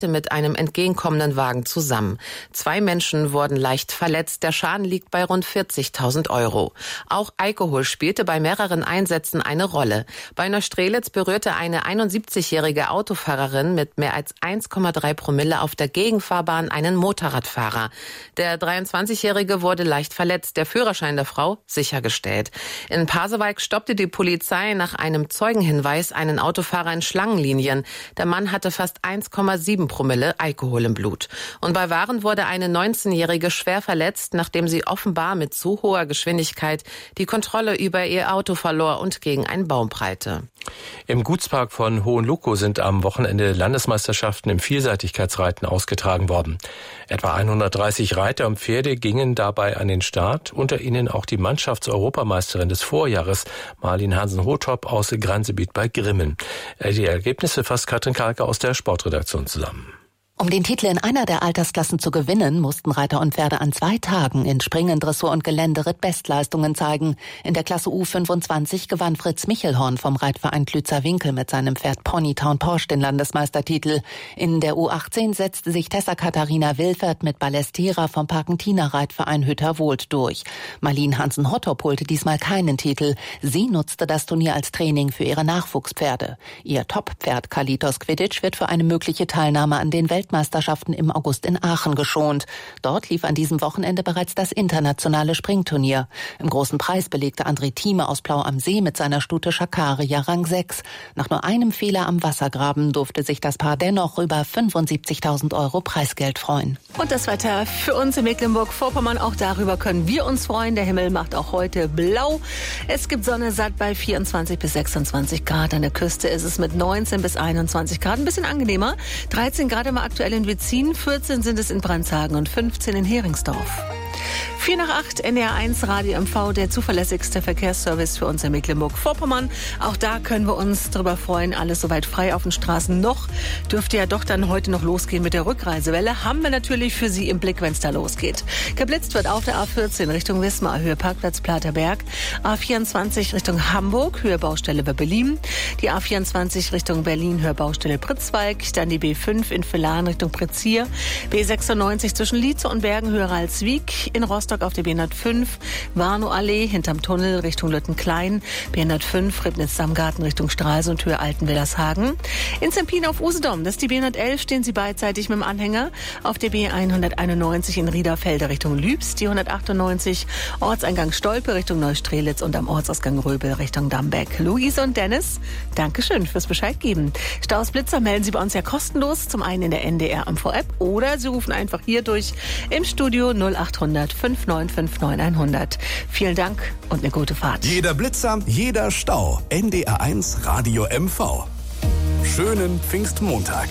mit einem entgegenkommenden Wagen zusammen. 2 Menschen wurden leicht verletzt. Der Schaden liegt bei rund 40.000 €. Auch Alkohol spielte bei mehreren Einsätzen eine Rolle. Bei Neustrelitz berührte eine 71-jährige Autofahrerin mit mehr als 1,3 Promille auf der Gegenfahrbahn einen Motorradfahrer. Der 23-jährige wurde leicht verletzt, der Führerschein der Frau sichergestellt. In Pasewalk stoppte die Polizei nach einem Zeugenhinweis einen Autofahrer in Schlangenlinien. Der Mann hatte fast 1,7 Promille Alkohol im Blut. Und bei Waren wurde eine 19-jährige schwer verletzt, nachdem sie offenbar mit zu hoher Geschwindigkeit die Kontrolle über ihr Auto verlor und gegen einen Baum prallte. Im Gutspark von Hohenlokow sind am Wochenende Landesmeisterschaften im Vielseitigkeitsreiten ausgetragen worden. Etwa 130 Reiter und Pferde gingen dabei an den Start, unter ihnen auch die Mannschaftseuropameisterin des Vorjahres, Marlin Hansen-Hothop aus Gransebiet bei Grimmen. Die Ergebnisse fasst Katrin Kalke aus der Sportredaktion zusammen. Um den Titel in einer der Altersklassen zu gewinnen, mussten Reiter und Pferde an 2 Tagen in Springen, Dressur und Geländeritt Bestleistungen zeigen. In der Klasse U25 gewann Fritz Michelhorn vom Reitverein Klützer-Winkel mit seinem Pferd Ponytown Porsche den Landesmeistertitel. In der U18 setzte sich Tessa Katharina Wilfert mit Ballestera vom Parkentiner Reitverein Hütterwohlt durch. Marlin Hansen-Hothop holte diesmal keinen Titel. Sie nutzte das Turnier als Training für ihre Nachwuchspferde. Ihr Top-Pferd Kalitos Quidditch wird für eine mögliche Teilnahme an den Weltmeisterschaften im August in Aachen geschont. Dort lief an diesem Wochenende bereits das internationale Springturnier. Im großen Preis belegte André Thieme aus Plau am See mit seiner Stute Schakaria Rang 6. Nach nur einem Fehler am Wassergraben durfte sich das Paar dennoch über 75.000 € Preisgeld freuen. Und das Wetter für uns in Mecklenburg-Vorpommern, auch darüber können wir uns freuen. Der Himmel macht auch heute blau. Es gibt Sonne satt bei 24 bis 26 Grad. An der Küste ist es mit 19 bis 21 Grad ein bisschen angenehmer. 13 Grad im aktuell in Witzin, 14 sind es in Brandshagen und 15 in Heringsdorf. 7:45, NDR 1 Radio MV, der zuverlässigste Verkehrsservice für uns in Mecklenburg-Vorpommern. Auch da können wir uns darüber freuen, alles soweit frei auf den Straßen. Noch dürfte ja doch dann heute noch losgehen mit der Rückreisewelle. Haben wir natürlich für Sie im Blick, wenn es da losgeht. Geblitzt wird auf der A14 Richtung Wismar, Höhe Parkplatz Platerberg. A24 Richtung Hamburg, Höhe Baustelle bei Berlin. Die A24 Richtung Berlin, Höhe Baustelle Pritzwalk. Dann die B5 in Villaren Richtung Pretzier. B96 zwischen Lietze und Bergen, Höhe Ralswiek. In Rostock auf der B105, Warnow-Allee hinterm Tunnel Richtung Lüttenklein, B105, Ribnitz-Samgarten Richtung Stralsund, Höhe Altenwillershagen. In Zempin auf Usedom, das ist die B111, stehen Sie beidseitig mit dem Anhänger. Auf der B191 in Riederfelde Richtung Lübs, die 198, Ortseingang Stolpe Richtung Neustrelitz und am Ortsausgang Röbel Richtung Dambeck. Luise und Dennis, Dankeschön fürs Bescheid geben. Staus, Blitzer melden Sie bei uns ja kostenlos, zum einen in der NDR MV-App oder Sie rufen einfach hier durch im Studio 0800 5959 100. Vielen Dank und eine gute Fahrt. Jeder Blitzer, jeder Stau. NDR 1 Radio MV. Schönen Pfingstmontag.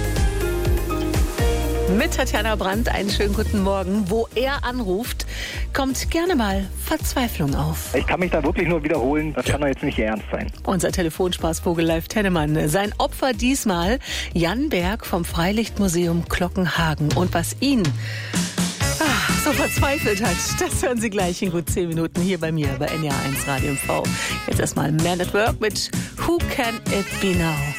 Mit Tatjana Brandt einen schönen guten Morgen. Wo er anruft, kommt gerne mal Verzweiflung auf. Ich kann mich da wirklich nur wiederholen, das kann doch jetzt nicht Ihr Ernst sein. Unser Telefonspaßvogel Leif Tennemann. Sein Opfer diesmal Jan Berg vom Freilichtmuseum Glockenhagen. Und was ihn so verzweifelt hat, das hören Sie gleich in gut 10 Minuten hier bei mir bei NDR 1 Radio MV. Jetzt erstmal Man at Work mit Who Can It Be Now?